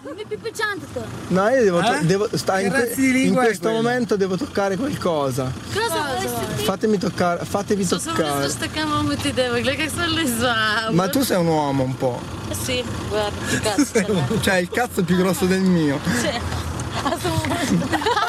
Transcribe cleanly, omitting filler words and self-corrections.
Mi pipicciante tu. No, io devo Che stare razza di lingua in è questo quella? momento devo toccare qualcosa. Cosa vorresti? Fatevi toccare. Stăcăm te de văgle că să le zoam. Ma tu sei un uomo un po'. Sì, guarda che cazzo. Cioè il cazzo è più grosso del mio. Sì.